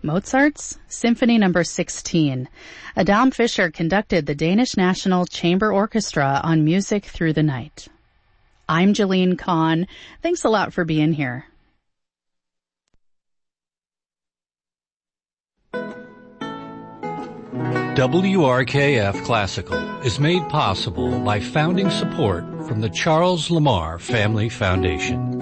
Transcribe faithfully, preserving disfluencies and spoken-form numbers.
Mozart's Symphony Number sixteen. Adam Fischer conducted the Danish National Chamber Orchestra on Music Through the Night. I'm Jalene Kahn. Thanks a lot for being here. W R K F Classical is made possible by founding support from the Charles Lamar Family Foundation.